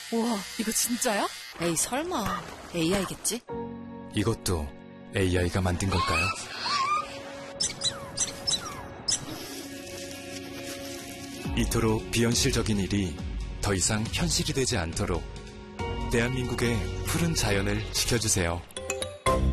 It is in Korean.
우와, 이거 진짜야? 에이, 설마. AI겠지? 이것도 AI가 만든 걸까요? 이토록 비현실적인 일이 더 이상 현실이 되지 않도록 대한민국의 푸른 자연을 지켜주세요.